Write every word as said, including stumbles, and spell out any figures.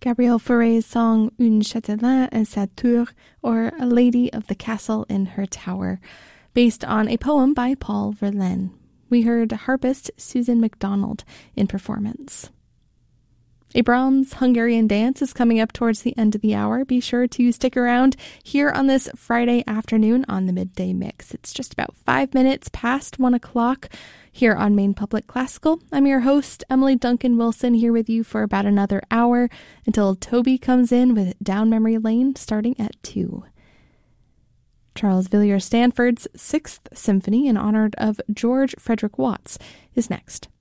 Gabrielle Fauré's song Un Châtelain et sa tour, or A Lady of the Castle in Her Tower, based on a poem by Paul Verlaine. We heard harpist Susan MacDonald in performance. A Brahms Hungarian dance is coming up towards the end of the hour. Be sure to stick around here on this Friday afternoon on the Midday Mix. It's just about five minutes past one o'clock here on Maine Public Classical. I'm your host, Emily Duncan Wilson, here with you for about another hour until Toby comes in with Down Memory Lane starting at two. Charles Villiers Stanford's Sixth Symphony in honor of George Frederick Watts is next.